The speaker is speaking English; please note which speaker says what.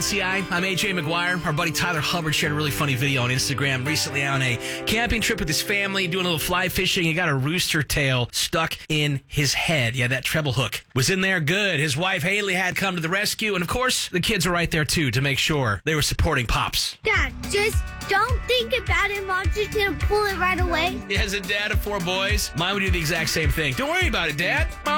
Speaker 1: WSCI. I'm AJ McGuire. Our buddy Tyler Hubbard shared a really funny video on Instagram recently on a camping trip with his family, doing a little fly fishing. He got a rooster tail stuck in his head. Yeah, that treble hook was in there good. His wife, Haley, had come to the rescue. And, of course, the kids were right there, too, to make sure they were supporting Pops.
Speaker 2: Dad, just don't think about it. Mom's just going to pull it right away.
Speaker 1: He has a dad of 4 boys. Mine would do the exact same thing. Don't worry about it, Dad. Mom